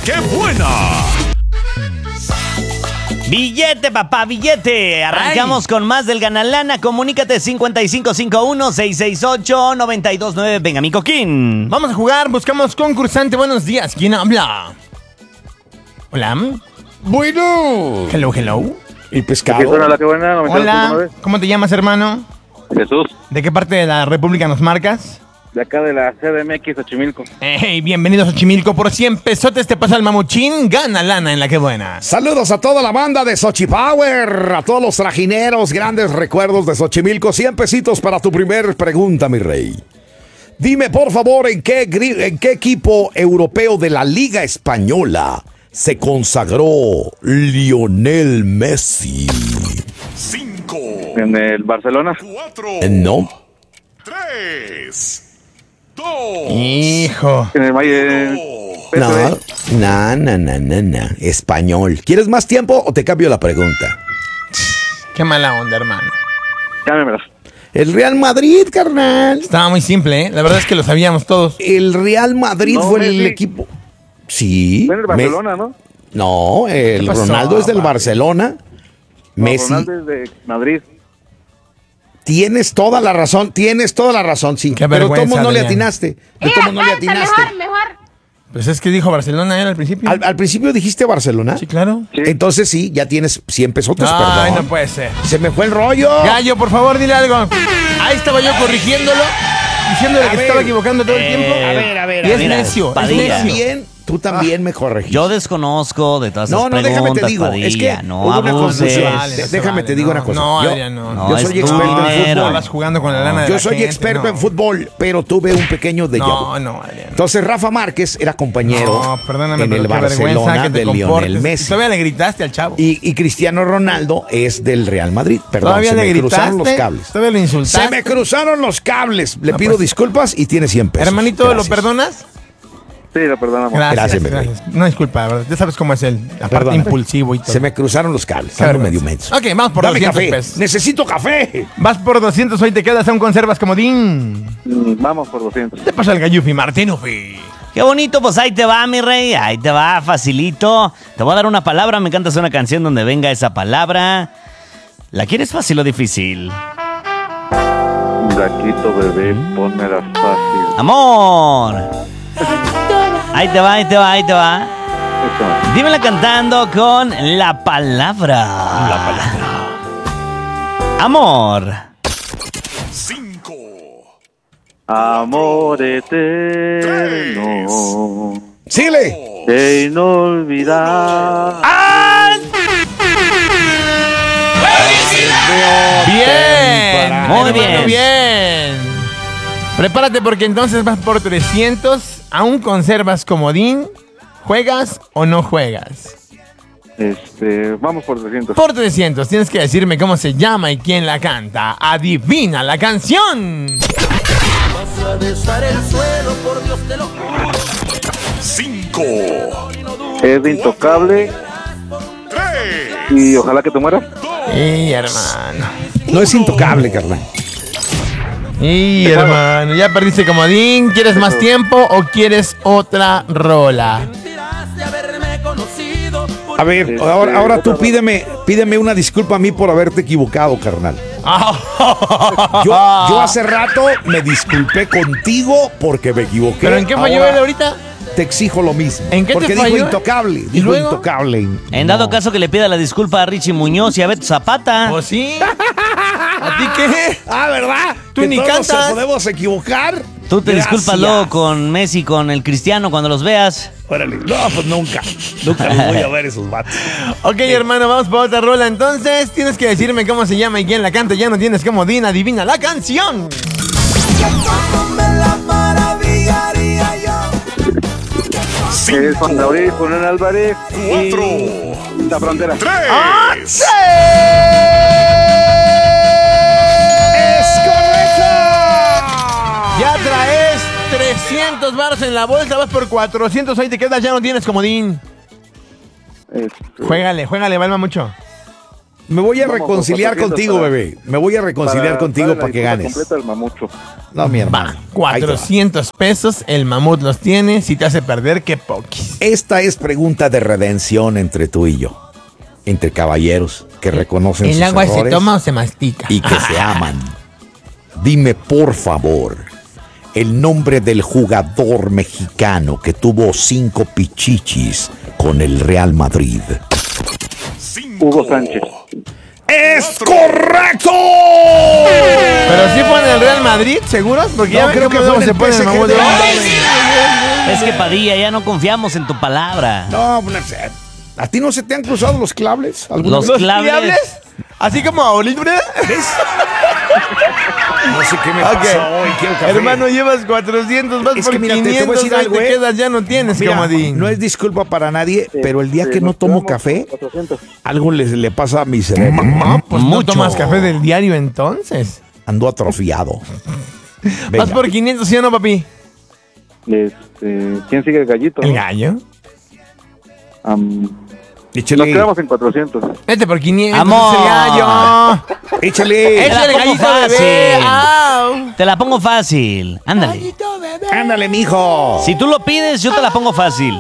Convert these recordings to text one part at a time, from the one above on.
que buena! Billete, papá, billete. Arrancamos con más del Ganalana. Comunícate 5551-668-929. Venga, mi coquín. Vamos a jugar, buscamos concursante. Buenos días, ¿quién habla? Hola. Bueno. Hello, hello. ¿Y pescado? Hola, qué buena. Hola, ¿cómo te llamas, hermano? Jesús, ¿De qué parte de la República nos marcas? de acá de la CDMX, Xochimilco. Hey, bienvenidos a Xochimilco. Por 100 pesotes te pasa el mamuchín. Gana lana en la que buena. Saludos a toda la banda de Xochipower, a todos los trajineros, grandes recuerdos de Xochimilco. 100 pesitos para tu primer pregunta, mi rey. Dime, por favor, ¿en qué equipo europeo de la Liga Española se consagró Lionel Messi? 5, En el Barcelona. 4, No. 3, 2, Hijo. En el Valle. No. Español. ¿Quieres más tiempo o te cambio la pregunta? Qué mala onda, hermano. Cámbiamela. El Real Madrid, carnal. Estaba muy simple, ¿eh? La verdad es que lo sabíamos todos. El Real Madrid No, fue el Messi. equipo. Sí. Fue en el Barcelona, ¿no? No, el ¿Qué pasó, Ronaldo es del papi? Barcelona. No, Messi. Ronaldo es de Madrid. Tienes toda la razón, sí. Qué Pero vergüenza, todos no le Adrián. atinaste. De todos no le atinaste. Pues es que dijo Barcelona él al principio. Al principio dijiste Barcelona. Sí, claro. Sí. Entonces sí, ya tienes 100 pesotes, Ay, perdón. no puede ser. Se me fue el rollo. Gallo, por favor, dile algo. Ahí estaba yo corrigiéndolo, diciéndole A que se ver. estaba equivocando todo el tiempo. A ver. Y es mira, necio, es Padilla. necio. Tú también me corregiste. Yo desconozco de todas No, esas déjame preguntas, te digo. Padilla. Es que No hubo una abuses. confusión. No se Déjame vale, te digo no. una cosa. No, Yo- Adrián, no. No, Yo es soy tu experto en dinero. fútbol. Vas jugando con la lana de Yo la soy gente, experto no. en fútbol, pero tuve un pequeño déjà vu. No, Adrián. Entonces Rafa Márquez era compañero No, perdóname, en pero el qué vergüenza Barcelona que te de comportes. Lionel Messi. Todavía le gritaste al chavo. Y Cristiano Ronaldo es del Real Madrid. Perdón, Todavía se le me cruzaron los gritaste. cables. Todavía lo insultaste. Se me cruzaron los cables. Le No, pido pues. disculpas y tiene 100 pesos. Hermanito, ¿lo Gracias. perdonas? Sí, lo perdonamos. Gracias, bebé. No, disculpa, ¿verdad? Ya sabes cómo es él. Aparte, Perdóname. impulsivo y todo. Se me cruzaron los cables. Qué Ando vergüenza. medio menso. Ok, vamos por Dame 200 café. pesos. Necesito café. Vas por 200, hoy te quedas a un conservas comodín. Vamos por 200. Te pasa el gallufi, Martinufi. Qué bonito, pues ahí te va, mi rey. Ahí te va, facilito. Te voy a dar una palabra. Me cantas una canción donde venga esa palabra. ¿La quieres fácil o difícil? Daquito, bebé, ponmela fácil. Amor. Ahí te va. Eso. Dímela cantando con la palabra. Amor. 5, Amor eterno, Síguele. de inolvidar. Bien. Muy hermano, bien. bien. Prepárate porque entonces vas por 300. Aún conservas comodín. ¿Juegas o no juegas? Vamos por 300. Por 300 tienes que decirme cómo se llama y quién la canta. Adivina la canción. 5, Es de Intocable 3, y ojalá que te mueras. Y hermano. No es intocable, carnal. Y hermano, ya perdiste comodín. ¿Quieres más tiempo o quieres otra rola? A ver, ahora tú pídeme una disculpa a mí por haberte equivocado, carnal. Yo hace rato me disculpé contigo porque me equivoqué. ¿Pero en qué falló Ahora él ahorita? Te exijo lo mismo. ¿En qué te porque falló? dijo intocable. ¿Y Dijo luego? intocable. En dado caso que le pida la disculpa a Richie Muñoz y a Beto Zapata. Pues sí. ¿A ti qué? Ah, ¿verdad? Tú que ni todos cantas. nos podemos equivocar. Tú te Gracias. disculpas luego con Messi, con el Cristiano cuando los veas. Órale. No, pues nunca. Nunca los voy a ver esos vatos. Ok, hermano, vamos por otra rola. Entonces, tienes que decirme cómo se llama y quién la canta. Ya no tienes comodín, adivina la canción. Es Juan Gabriel, Julián Álvarez y 4, La Frontera. 3, ¡Es correcto! Ya traes 300 baros en la bolsa, vas por 400, ahí te quedas, ya no tienes comodín. Juégale, Valma mucho. Me voy a Vamos, reconciliar 400 contigo, para- bebé. Me voy a reconciliar contigo la para que disputa ganes. completa del mamucho. No, mi hermano. Ahí te va. 400 pesos, el mamut los tiene. Si te hace perder, qué poquis. Esta es pregunta de redención entre tú y yo. Entre caballeros que reconocen sus ¿El agua se errores toma o se mastica? y que se aman. Dime, por favor, el nombre del jugador mexicano que tuvo 5 pichichis con el Real Madrid. 5. Hugo Sánchez. ¡Es correcto! Pero sí fue en el Real Madrid, ¿seguros? Porque No, ya ven creo cómo que fue luego en se el pone el PSG mamut. de Es que Padilla, ya no confiamos en tu palabra. No, ¿a ti no se te han cruzado los claves? ¿Alguna Los vez? claves. Así como a Olibre. No sé qué me Ok. pasó hoy. Quiero café. Hermano, llevas 400, vas Es por que mira, te voy a 500, decir ahí algo, te ¿eh? quedas, ya no tienes Mira, comodín. no es disculpa para nadie, pero el día que no nos tomo quedamos café, 400. algo le pasa a mi cerebro. No, pues no Mucho. tomas café del diario entonces. Ando atrofiado. Vas Venga. por 500, ¿sí o no, papi? ¿Quién sigue el gallito? El gallo. Échale. Nos quedamos en 400. Vete por 500, Amor. es el gallo. Échale. Te la Échale pongo gallito, bebé. fácil. Au. Te la pongo fácil. Ándale. Gallito, bebé. Ándale, mijo. Si tú lo pides, yo te la pongo fácil.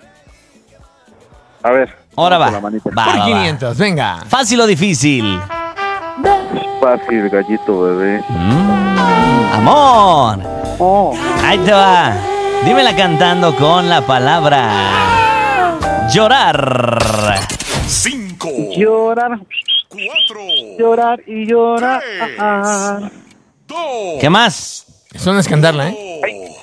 A ver. Ahora vamos va. con la manita. Va, Por va, va. 500, venga. ¿Fácil o difícil? Fácil, gallito, bebé. Amor. Oh. Ahí te va. Dímela cantando con la palabra llorar. 5. Llorar, 4. llorar y llorar. 2. ¿Qué más? Es una escandala, ¿eh?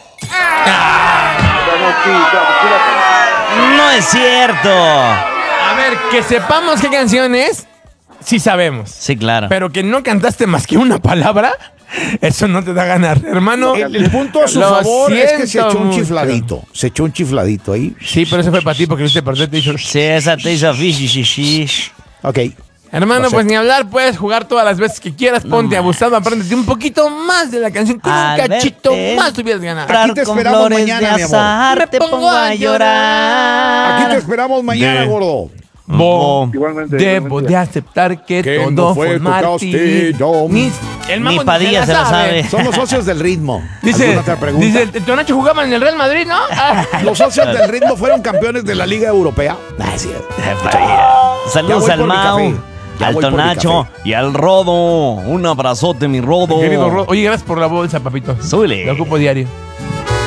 No es cierto. A ver, que sepamos qué canción es, sí sabemos. Sí, claro. Pero que no cantaste más que una palabra, eso no te da ganar, hermano. El punto a su Lo favor es que se siento echó un mucho. chifladito. Se echó un chifladito ahí. Sí, pero eso fue para ti porque usted perdió, te hizo... Sí, esa te hizo fish. Ok. Hermano, Lo sé. pues ni hablar, puedes jugar todas las veces que quieras, ponte abusado, apréndete un poquito más de la canción, con un Al cachito verte más tuvieras ganado. Aquí te Con esperamos flores mañana, de mi amor. azahar, Me te pongo pongo a a llorar. Aquí te esperamos mañana, De- gordo. Igualmente. Debo de aceptar que Que todo no fue fue tu Martín. castigo. El Ni mamut ni Padilla se la sabe. Somos socios del ritmo. Dice, ¿Alguna otra pregunta? dice, el Tonacho jugaba en el Real Madrid, ¿no? Ah. Los socios del ritmo fueron campeones de la Liga Europea. Ah, sí. Ya Saludos voy al por mi Mau, café. Ya al voy por mi Tonacho café. y al Rodo. Un abrazote, mi Rodo. Querido Oye, gracias por la bolsa, papito. Súbele. Lo ocupo diario.